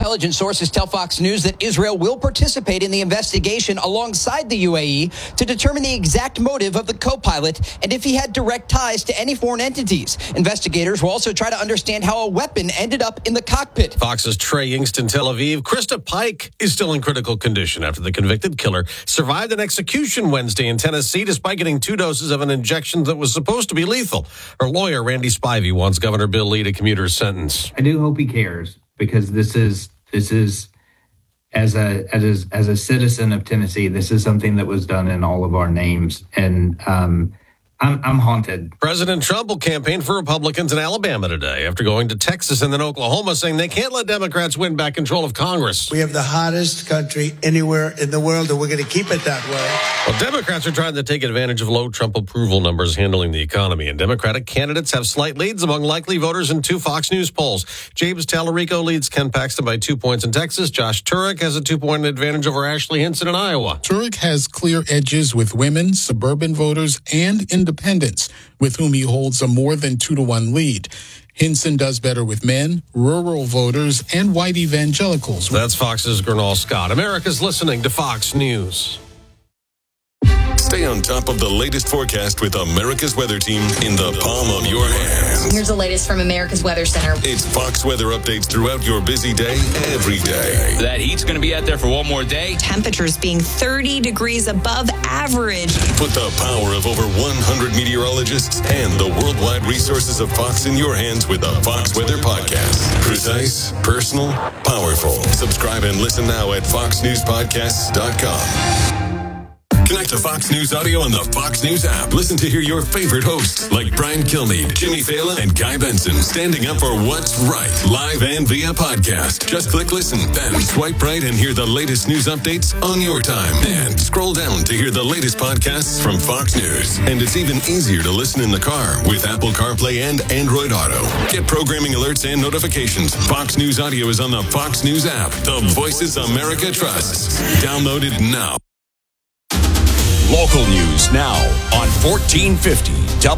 Intelligence sources tell Fox News that Israel will participate in the investigation alongside the UAE to determine the exact motive of the co-pilot and if he had direct ties to any foreign entities. Investigators will also try to understand how a weapon ended up in the cockpit. Fox's Trey Yingst in Tel Aviv. Krista Pike is still in critical condition after the convicted killer survived an execution Wednesday in Tennessee despite getting 2 doses of an injection that was supposed to be lethal. Her lawyer, Randy Spivey, wants Governor Bill Lee to commute her sentence. I do hope he cares, because this is as a citizen of Tennessee, this is something that was done in all of our names, and I'm haunted. President Trump will campaign for Republicans in Alabama today after going to Texas and then Oklahoma, saying they can't let Democrats win back control of Congress. We have the hottest country anywhere in the world, and we're going to keep it that way. Well, Democrats are trying to take advantage of low Trump approval numbers handling the economy, and Democratic candidates have slight leads among likely voters in 2 Fox News polls. James Tallarico leads Ken Paxton by 2 points in Texas. Josh Turek has a 2-point advantage over Ashley Hinson in Iowa. Turek has clear edges with women, suburban voters, and independents, with whom he holds a more than 2-to-1 lead. Hinson does better with men, rural voters, and white evangelicals. That's Fox's Gernal Scott. America's listening to Fox News. Stay on top of the latest forecast with America's Weather Team in the palm of your hands. Here's the latest from America's Weather Center. It's Fox weather updates throughout your busy day, every day. That heat's going to be out there for one more day. Temperatures being 30 degrees above average. Put the power of over 100 meteorologists and the worldwide resources of Fox in your hands with the Fox Weather Podcast. Precise, personal, powerful. Subscribe and listen now at foxnewspodcasts.com. Connect to Fox News Audio on the Fox News app. Listen to hear your favorite hosts like Brian Kilmeade, Jimmy Fallon, and Guy Benson standing up for what's right, live and via podcast. Just click listen, then swipe right and hear the latest news updates on your time. And scroll down to hear the latest podcasts from Fox News. And it's even easier to listen in the car with Apple CarPlay and Android Auto. Get programming alerts and notifications. Fox News Audio is on the Fox News app. The voices America trusts. Download it now. Local news now on 1450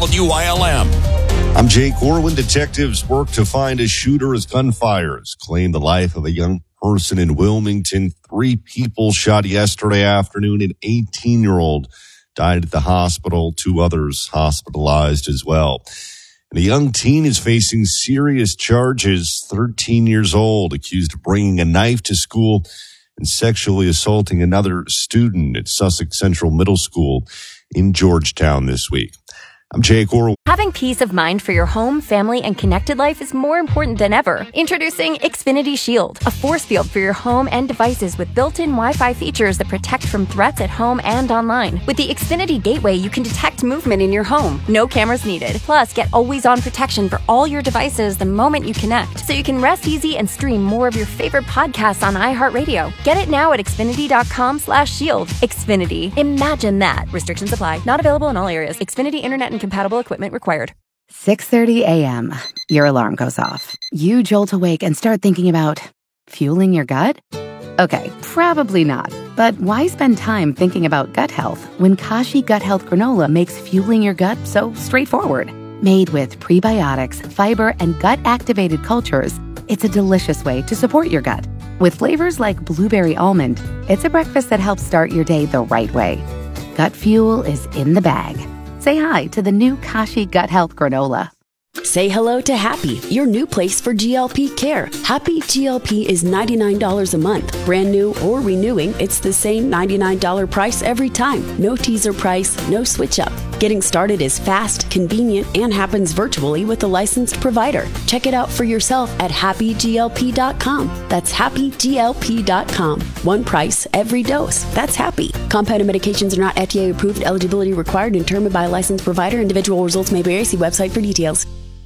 WILM. I'm Jake Orwin. Detectives work to find a shooter as gunfires claimed the life of a young person in Wilmington. 3 people shot yesterday afternoon. An 18-year-old died at the hospital. 2 others hospitalized as well. And a young teen is facing serious charges. 13 years old, accused of bringing a knife to school and sexually assaulting another student at Sussex Central Middle School in Georgetown this week. I'm Jake Orwell. Having peace of mind for your home, family, and connected life is more important than ever. Introducing Xfinity Shield, a force field for your home and devices with built-in Wi-Fi features that protect from threats at home and online. With the Xfinity Gateway, you can detect movement in your home. No cameras needed. Plus, get always-on protection for all your devices the moment you connect, so you can rest easy and stream more of your favorite podcasts on iHeartRadio. Get it now at Xfinity.com/shield. Xfinity. Imagine that. Restrictions apply. Not available in all areas. Xfinity Internet and compatible equipment required. 6:30 a.m. Your alarm goes off. You jolt awake and start thinking about fueling your gut? Okay, probably not. But why spend time thinking about gut health when Kashi Gut Health Granola makes fueling your gut so straightforward? Made with prebiotics, fiber, and gut-activated cultures, it's a delicious way to support your gut. With flavors like blueberry almond, it's a breakfast that helps start your day the right way. Gut fuel is in the bag. Say hi to the new Kashi Gut Health Granola. Say hello to Happy, your new place for GLP care. Happy GLP is $99 a month. Brand new or renewing, it's the same $99 price every time. No teaser price, no switch up. Getting started is fast, convenient, and happens virtually with a licensed provider. Check it out for yourself at happyglp.com. That's happyglp.com. One price, every dose. That's Happy. Compounded medications are not FDA approved. Eligibility required and determined by a licensed provider. Individual results may vary. See website for details.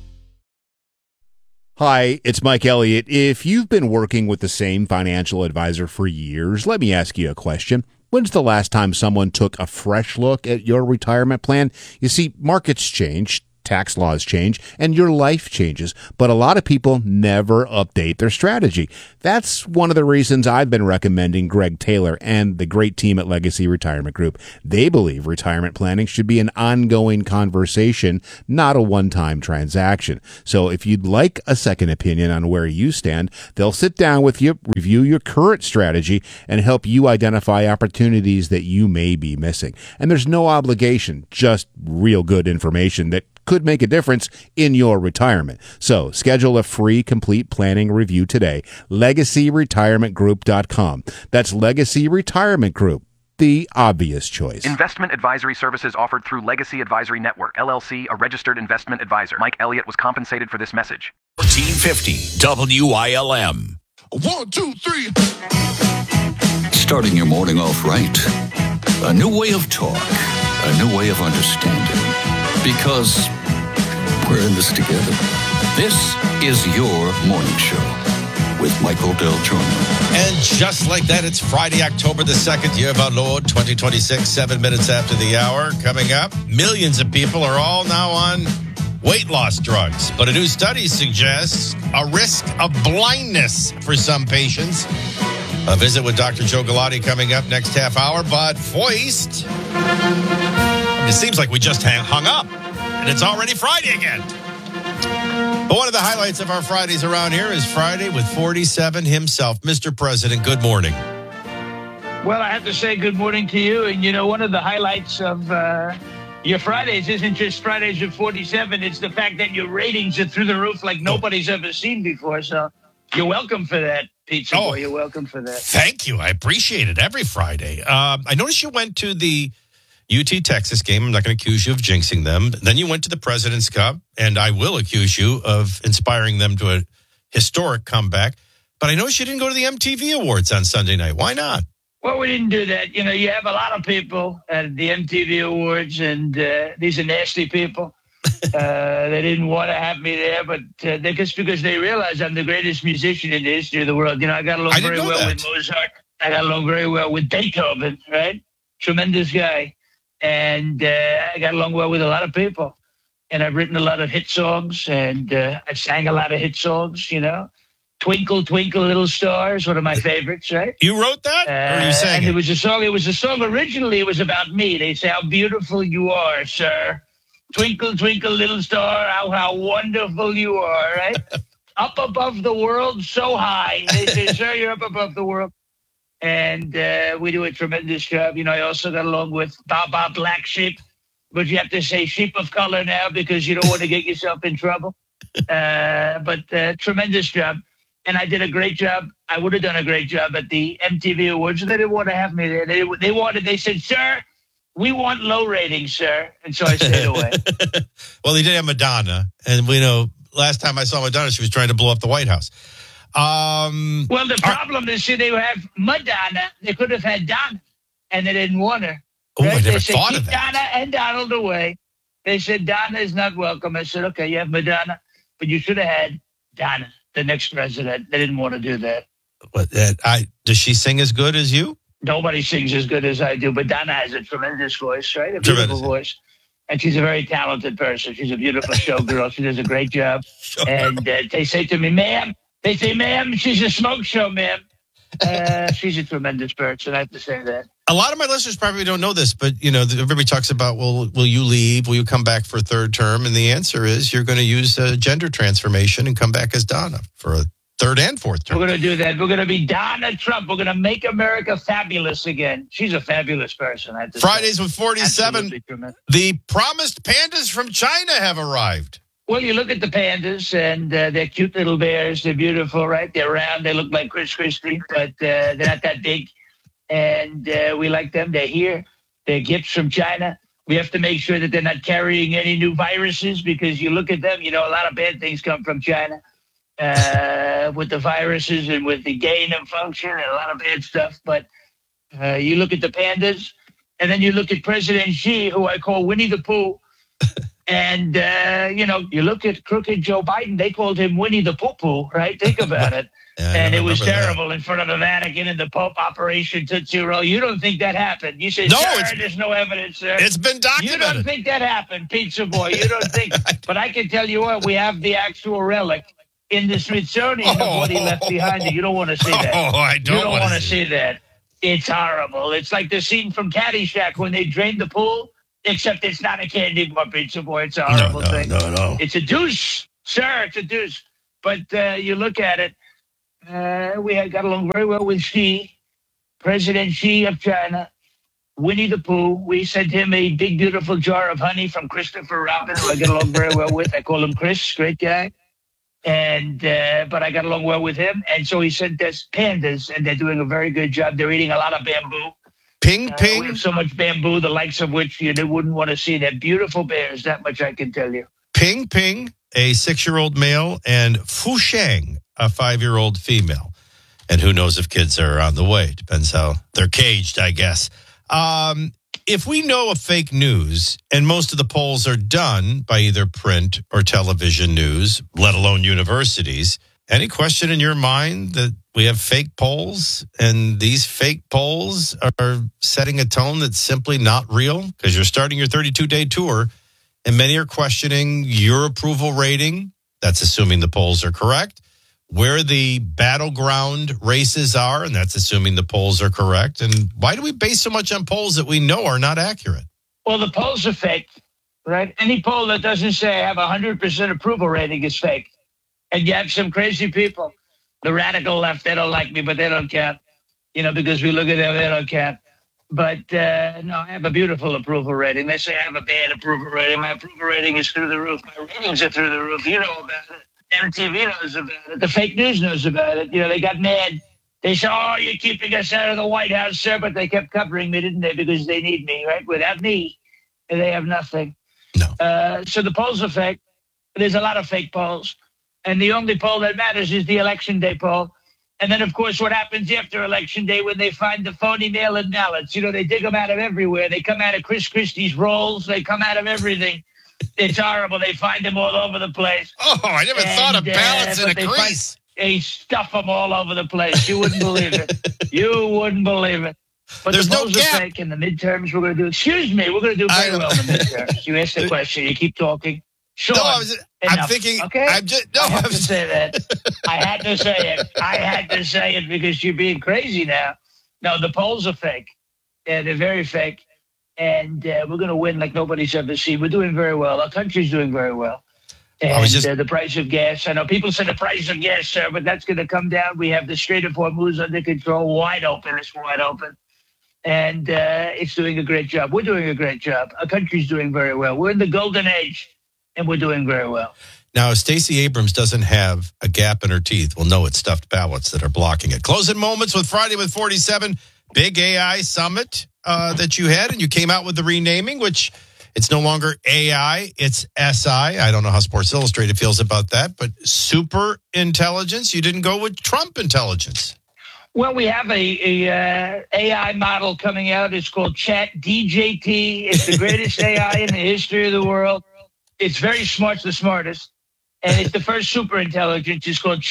Hi, it's Mike Elliott. If you've been working with the same financial advisor for years, let me ask you a question. When's the last time someone took a fresh look at your retirement plan? You see, markets change, tax laws change, and your life changes. But a lot of people never update their strategy. That's one of the reasons I've been recommending Greg Taylor and the great team at Legacy Retirement Group. They believe retirement planning should be an ongoing conversation, not a one-time transaction. So if you'd like a second opinion on where you stand, they'll sit down with you, review your current strategy, and help you identify opportunities that you may be missing. And there's no obligation, just real good information that could make a difference in your retirement. So schedule a free complete planning review today. LegacyRetirementGroup.com. That's Legacy Retirement Group, the obvious choice. Investment advisory services offered through Legacy Advisory Network, LLC, a registered investment advisor. Mike Elliott was compensated for this message. 1450 WILM. 1, 2, 3. Starting your morning off right. A new way of talk. A new way of understanding. Because we're in this together. This is your morning show with Michael Del Giorno. And just like that, it's Friday, October the 2nd, year of our Lord, 2026, 7 minutes after the hour. Coming up, millions of people are all now on weight loss drugs. But a new study suggests a risk of blindness for some patients. A visit with Dr. Joe Galati coming up next half hour. But Foist, it seems like we just hung up, and it's already Friday again. But one of the highlights of our Fridays around here is Friday with 47 himself. Mr. President, good morning. Well, I have to say good morning to you. And, you know, one of the highlights of your Fridays isn't just Fridays with 47. It's the fact that your ratings are through the roof like nobody's ever seen before. So you're welcome for that, Pizza Boy. You're welcome for that. Thank you. I appreciate it every Friday. I noticed you went to the UT Texas game. I'm not going to accuse you of jinxing them. Then you went to the President's Cup, and I will accuse you of inspiring them to a historic comeback. But I noticed you didn't go to the MTV Awards on Sunday night. Why not? Well, we didn't do that. You know, you have a lot of people at the MTV Awards, and these are nasty people. They didn't want to have me there, but just because they realize I'm the greatest musician in the history of the world. You know, I got along very well with Mozart. I got along very well with Beethoven, right? Tremendous guy. And I got along well with a lot of people. And I've written a lot of hit songs, and I sang a lot of hit songs, you know. Twinkle, Twinkle, Little Star is one of my favorites, right? You wrote that? Or you sang and it? It was a song originally, it was about me. They say, how beautiful you are, sir. Twinkle, twinkle, little star, how wonderful you are, right? Up above the world, so high. They say, sir, you're up above the world. And we do a tremendous job. You know, I also got along with Baba Black Sheep, but you have to say sheep of color now because you don't want to get yourself in trouble. But tremendous job. And I did a great job. I would have done a great job at the MTV Awards. They didn't want to have me there. They said, sir, we want low ratings, sir. And so I stayed away. Well, they did have Madonna. And we know last time I saw Madonna, she was trying to blow up the White House. Well, the problem is, see, they have Madonna. They could have had Donna, and they didn't want her. Oh, I never said, thought keep of that. Donna and Donald away. They said, Donna is not welcome. I said, okay, you have Madonna, but you should have had Donna, the next president. They didn't want to do that. But does she sing as good as you? Nobody sings as good as I do, but Donna has a tremendous voice, right? A beautiful voice. And she's a very talented person. She's a beautiful showgirl. She does a great job. Sure. And they say to me, ma'am, she's a smoke show, ma'am. She's a tremendous person. I have to say that. A lot of my listeners probably don't know this, but, you know, everybody talks about, well, will you leave? Will you come back for a third term? And the answer is you're going to use gender transformation and come back as Donna for a third and fourth term. We're going to do that. We're going to be Donna Trump. We're going to make America fabulous again. She's a fabulous person. I have to Fridays say. with 47. The promised pandas from China have arrived. Well, you look at the pandas, and they're cute little bears. They're beautiful, right? They're round. They look like Chris Christie, but they're not that big. And we like them. They're here. They're gifts from China. We have to make sure that they're not carrying any new viruses because you look at them, you know, a lot of bad things come from China with the viruses and with the gain of function and a lot of bad stuff. But you look at the pandas, and then you look at President Xi, who I call Winnie the Pooh. And, you know, you look at crooked Joe Biden, they called him Winnie the Poo-Poo, right? Think about it. And it was terrible in front of the Vatican and the Pope, Operation Tootsie Roll. You don't think that happened. You say, there's no evidence there. It's been documented. You don't think that happened, Pizza Boy. You don't think. But I can tell you what, we have the actual relic in the Smithsonian of what he left behind. You don't want to see that. I don't You don't want to see that. It's horrible. It's like the scene from Caddyshack when they drained the pool, except it's not a candy bar, Pizza Boy. It's a horrible thing. No. It's a douche. Sir, it's a douche. But you look at it, we had got along very well with Xi, President Xi of China, Winnie the Pooh. We sent him a big, beautiful jar of honey from Christopher Robin, who I get along very well with. I call him Chris, great guy. And but I got along well with him. And so he sent us pandas, and they're doing a very good job. They're eating a lot of bamboo. Ping. We have so much bamboo, the likes of which you wouldn't want to see. They're beautiful bears, that much I can tell you. Ping, a 6-year-old male, and Fu Shang, a 5-year-old female. And who knows if kids are on the way. Depends how they're caged, I guess. If we know of fake news, and most of the polls are done by either print or television news, let alone universities, any question in your mind that we have fake polls and these fake polls are setting a tone that's simply not real? Because you're starting your 32-day tour, and many are questioning your approval rating. That's assuming the polls are correct. Where the battleground races are, and that's assuming the polls are correct. And why do we base so much on polls that we know are not accurate? Well, the polls are fake, right? Any poll that doesn't say I have 100% approval rating is fake. And you have some crazy people. The radical left, they don't like me, but they don't count. Because we look at them, they don't count. But, no, I have a beautiful approval rating. They say I have a bad approval rating. My approval rating is through the roof. My ratings are through the roof. You know about it. MTV knows about it. The fake news knows about it. They got mad. They said, you're keeping us out of the White House, sir. But they kept covering me, didn't they? Because they need me, right? Without me, they have nothing. No. So the polls are fake. There's a lot of fake polls. And the only poll that matters is the Election Day poll. And then, of course, what happens after Election Day when they find the phony mail-in ballots? They dig them out of everywhere. They come out of Chris Christie's rolls. They come out of everything. It's horrible. They find them all over the place. I never thought of ballots in a crease. They stuff them all over the place. You wouldn't believe it. You wouldn't believe it. But there's the no polls gap. are fake. In the midterms, we're going to do. Excuse me, we're going to do very well in the midterms. You asked the question. You keep talking. Sean, I'm thinking. Okay. I have to say that. I had to say it. I had to say it because you're being crazy now. No, the polls are fake. Yeah, they're very fake. And we're going to win like nobody's ever seen. We're doing very well. Our country's doing very well. And the price of gas, I know people say the price of gas, sir, but that's going to come down. We have the Strait of Hormuz under control, wide open. It's wide open. And it's doing a great job. We're doing a great job. Our country's doing very well. We're in the golden age, and we're doing very well. Now, if Stacey Abrams doesn't have a gap in her teeth, we'll know it's stuffed ballots that are blocking it. Closing moments with Friday with 47, big AI summit that you had, and you came out with the renaming, which it's no longer AI, it's SI. I don't know how Sports Illustrated feels about that, but super intelligence. You didn't go with Trump intelligence. Well, we have a AI model coming out. It's called ChatDJT. It's the greatest AI in the history of the world. It's very smart, the smartest. And it's the first super intelligence. It's called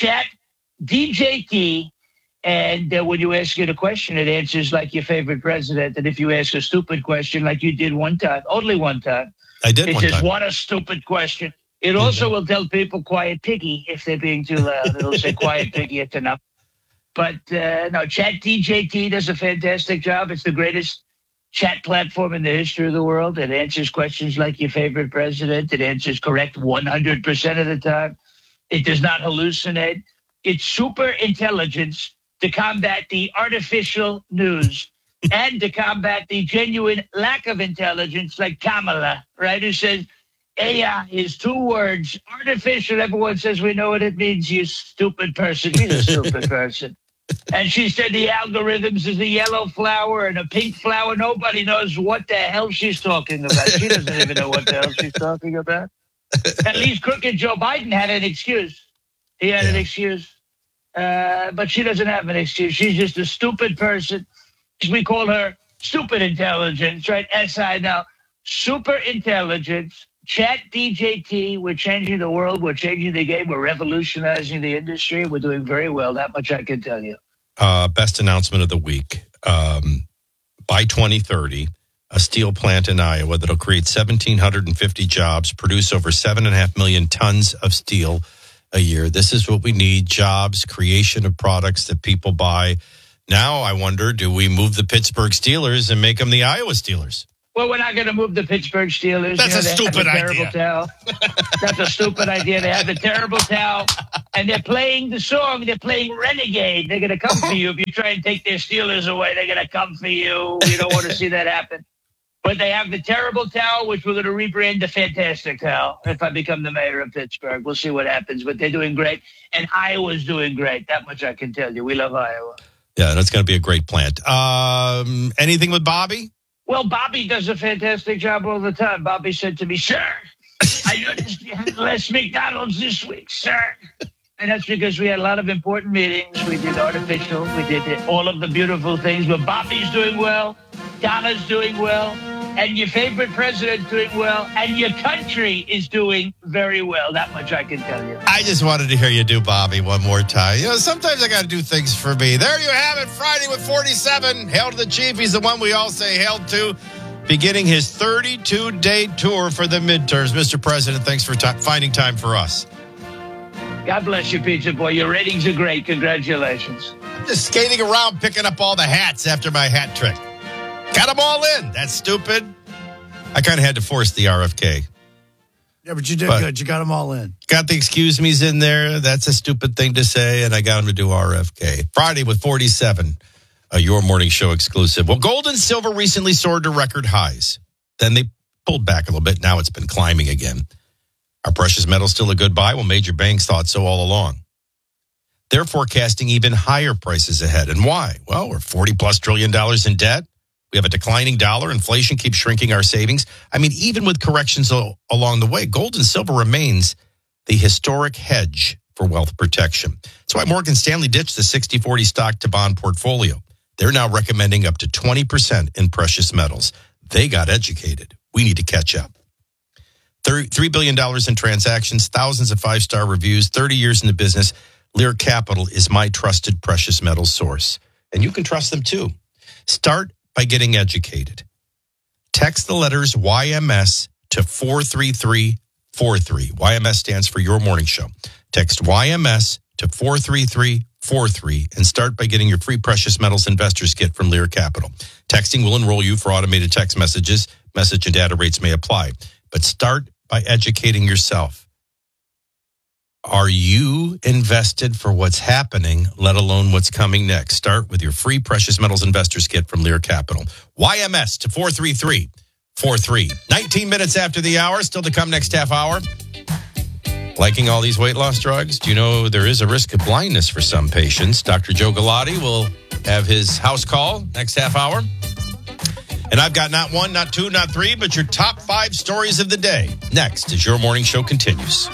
ChatDJT. And when you ask it a question, it answers like your favorite president. And if you ask a stupid question like you did one time, only one time, I did it one says, time. what a stupid question. It also will tell people quiet piggy if they're being too loud. It'll say quiet piggy, it's enough. But no, ChatDJT does a fantastic job. It's the greatest chat platform in the history of the world. It answers questions like your favorite president. It answers correct 100% of the time. It does not hallucinate. It's super intelligence to combat the artificial news and to combat the genuine lack of intelligence like Kamala, right, who says AI is 2 words, artificial. Everyone says we know what it means, you stupid person. She's a stupid person. And she said the algorithms is a yellow flower and a pink flower. Nobody knows what the hell she's talking about. She doesn't even know what the hell she's talking about. At least crooked Joe Biden had an excuse. He had an excuse. But she doesn't have an excuse. She's just a stupid person. We call her stupid intelligence, right? SI now. Super intelligence Chat DJT, we're changing the world. We're changing the game. We're revolutionizing the industry. We're doing very well. That much I can tell you. Best announcement of the week. By 2030, a steel plant in Iowa that'll create 1,750 jobs, produce over 7.5 million tons of steel a year. This is what we need: jobs, creation of products that people buy. Now I wonder, do we move the Pittsburgh Steelers and make them the Iowa Steelers? Well, we're not going to move the Pittsburgh Steelers. That's a stupid terrible idea. Towel. That's a stupid idea. They have the terrible towel, and they're playing the song. They're playing Renegade. They're going to come for you. If you try and take their Steelers away, they're going to come for you. We don't want to see that happen. But they have the terrible towel, which we're going to rebrand the Fantastic Towel if I become the mayor of Pittsburgh. We'll see what happens. But they're doing great, and Iowa's doing great. That much I can tell you. We love Iowa. Yeah, that's going to be a great plant. Anything with Bobby? Well, Bobby does a fantastic job all the time. Bobby said to me, "Sir, I noticed you had less McDonald's this week, sir." And that's because we had a lot of important meetings. We did artificial. We did all of the beautiful things. But Bobby's doing well. Donna's doing well. And your favorite president's doing well. And your country is doing very well. That much I can tell you. I just wanted to hear you do Bobby one more time. You know, sometimes I got to do things for me. There you have it, Friday with 47. Hail to the chief. He's the one we all say hail to. Beginning his 32-day tour for the midterms. Mr. President, thanks for finding time for us. God bless you, Pizza Boy. Your ratings are great. Congratulations. I'm just skating around picking up all the hats after my hat trick. Got them all in. That's stupid. I kind of had to force the RFK. Yeah, but you did good. You got them all in. Got the excuse me's in there. That's a stupid thing to say, and I got him to do RFK. Friday with 47, your morning show exclusive. Well, gold and silver recently soared to record highs. Then they pulled back a little bit. Now it's been climbing again. Are precious metals still a good buy? Well, major banks thought so all along. They're forecasting even higher prices ahead. And why? Well, we're $40+ trillion in debt. We have a declining dollar. Inflation keeps shrinking our savings. I mean, even with corrections along the way, gold and silver remains the historic hedge for wealth protection. That's why Morgan Stanley ditched the 60-40 stock to bond portfolio. They're now recommending up to 20% in precious metals. They got educated. We need to catch up. $3 billion in transactions, thousands of five-star reviews, 30 years in the business. Lear Capital is my trusted precious metals source. And you can trust them too. Start by getting educated. Text the letters YMS to 43343. YMS stands for Your Morning Show. Text YMS to 43343 and start by getting your free precious metals investors kit from Lear Capital. Texting will enroll you for automated text messages. Message and data rates may apply. But start by educating yourself. Are you invested for what's happening, let alone what's coming next? Start with your free precious metals investors kit from Lear Capital. YMS to 43343. 19 minutes after the hour, still to come next half hour. Liking all these weight loss drugs? Do you know there is a risk of blindness for some patients? Dr. Joe Galati will have his house call next half hour. And I've got not one, not two, not three, but your top 5 stories of the day. Next as your morning show continues.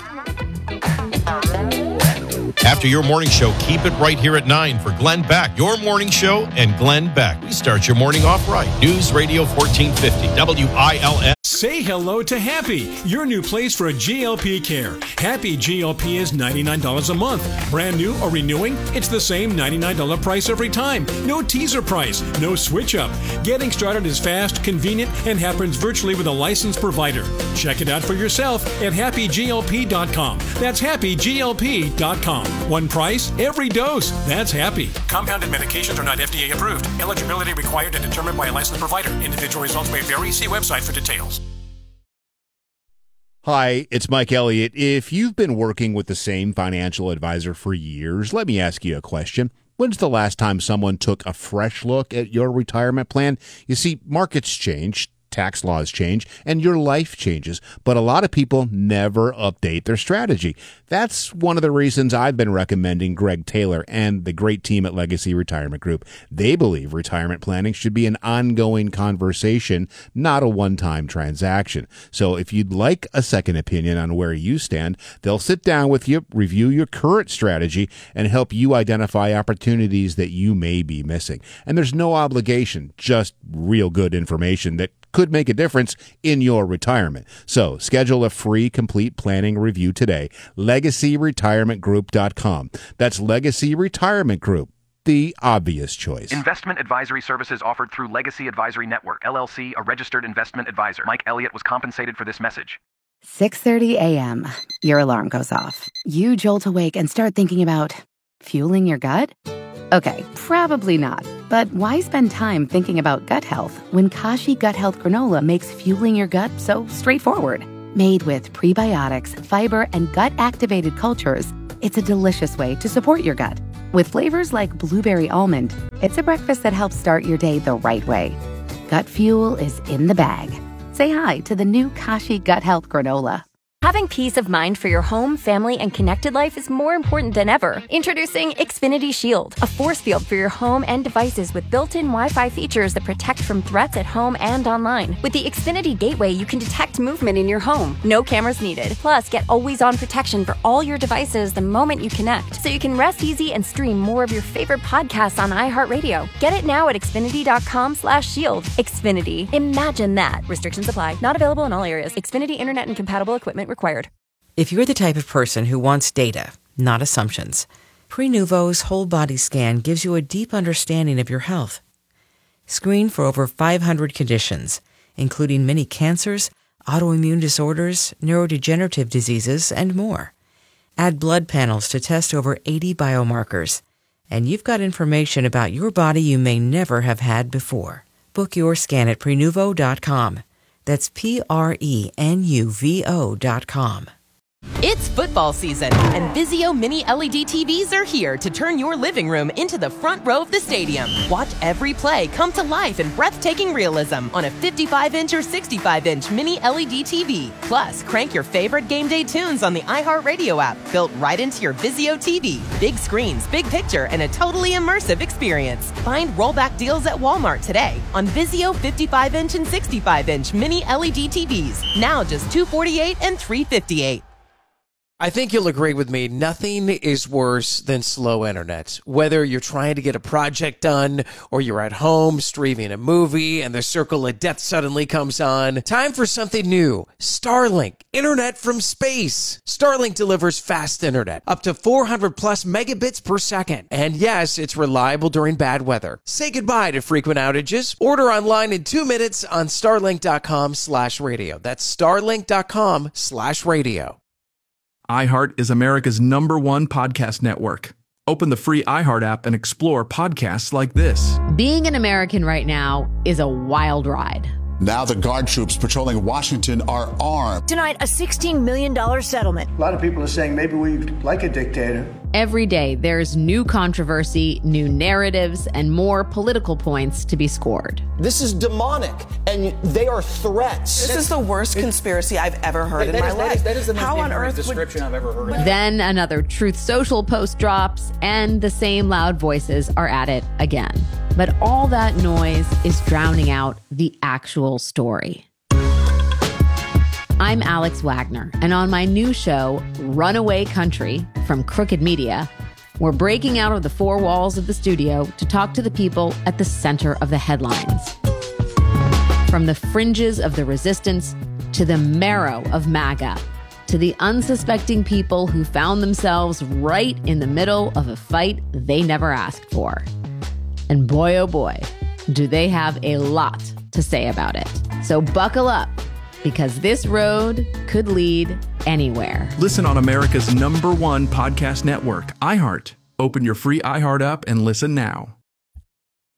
After your morning show, keep it right here at 9 for Glenn Beck. Your morning show and Glenn Beck. We start your morning off right. News Radio 1450, WILN. Say hello to Happy, your new place for a GLP care. Happy GLP is $99 a month. Brand new or renewing, it's the same $99 price every time. No teaser price, no switch up. Getting started is fast, convenient, and happens virtually with a licensed provider. Check it out for yourself at happyglp.com. That's happyglp.com. One price, every dose. That's Happy. Compounded medications are not FDA approved. Eligibility required and determined by a licensed provider. Individual results may vary. See website for details. Hi, it's Mike Elliott. If you've been working with the same financial advisor for years, let me ask you a question. When's the last time someone took a fresh look at your retirement plan? You see, markets change, tax laws change, and your life changes, but a lot of people never update their strategy. That's one of the reasons I've been recommending Greg Taylor and the great team at Legacy Retirement Group. They believe retirement planning should be an ongoing conversation, not a one-time transaction. So if you'd like a second opinion on where you stand, they'll sit down with you, review your current strategy, and help you identify opportunities that you may be missing. And there's no obligation, just real good information that could make a difference in your retirement. So schedule a free complete planning review today. LegacyRetirementGroup.com. That's Legacy Retirement Group, the obvious choice. Investment advisory services offered through Legacy Advisory Network, LLC, a registered investment advisor. Mike Elliott was compensated for this message. 6:30 a.m. Your alarm goes off. You jolt awake and start thinking about fueling your gut? Okay, probably not. But why spend time thinking about gut health when Kashi Gut Health Granola makes fueling your gut so straightforward? Made with prebiotics, fiber, and gut-activated cultures, it's a delicious way to support your gut. With flavors like blueberry almond, it's a breakfast that helps start your day the right way. Gut fuel is in the bag. Say hi to the new Kashi Gut Health Granola. Having peace of mind for your home, family, and connected life is more important than ever. Introducing Xfinity Shield, a force field for your home and devices with built-in Wi-Fi features that protect from threats at home and online. With the Xfinity Gateway, you can detect movement in your home. No cameras needed. Plus, get always-on protection for all your devices the moment you connect, so you can rest easy and stream more of your favorite podcasts on iHeartRadio. Get it now at Xfinity.com/shield. Xfinity. Imagine that. Restrictions apply. Not available in all areas. Xfinity Internet and compatible equipment required. If you're the type of person who wants data, not assumptions, Prenuvo's whole body scan gives you a deep understanding of your health. Screen for over 500 conditions, including many cancers, autoimmune disorders, neurodegenerative diseases, and more. Add blood panels to test over 80 biomarkers, and you've got information about your body you may never have had before. Book your scan at Prenuvo.com. That's Prenuvo.com. It's football season, and Vizio Mini LED TVs are here to turn your living room into the front row of the stadium. Watch every play come to life in breathtaking realism on a 55-inch or 65-inch Mini LED TV. Plus, crank your favorite game day tunes on the iHeartRadio app, built right into your Vizio TV. Big screens, big picture, and a totally immersive experience. Find rollback deals at Walmart today on Vizio 55-inch and 65-inch Mini LED TVs. Now just $248 and $358. I think you'll agree with me, nothing is worse than slow internet. Whether you're trying to get a project done or you're at home streaming a movie and the circle of death suddenly comes on, time for something new. Starlink, internet from space. Starlink delivers fast internet, up to 400 plus megabits per second. And yes, it's reliable during bad weather. Say goodbye to frequent outages. Order online in 2 minutes on starlink.com/radio. That's starlink.com/radio. iHeart is America's #1 podcast network. Open the free iHeart app and explore podcasts like this. Being an American right now is a wild ride. Now the guard troops patrolling Washington are armed. Tonight, a $16 million settlement. A lot of people are saying maybe we like a dictator. Every day, there's new controversy, new narratives, and more political points to be scored. This is demonic, and they are threats. This is the worst conspiracy I've ever heard in my life. That is the most ignorant description I've ever heard. Then another Truth Social post drops, and the same loud voices are at it again. But all that noise is drowning out the actual story. I'm Alex Wagner, and on my new show, Runaway Country, from Crooked Media, we're breaking out of the four walls of the studio to talk to the people at the center of the headlines. From the fringes of the resistance to the marrow of MAGA, to the unsuspecting people who found themselves right in the middle of a fight they never asked for. And boy, oh boy, do they have a lot to say about it. So buckle up, because this road could lead anywhere. Listen on America's #1 podcast network, iHeart. Open your free iHeart app and listen now.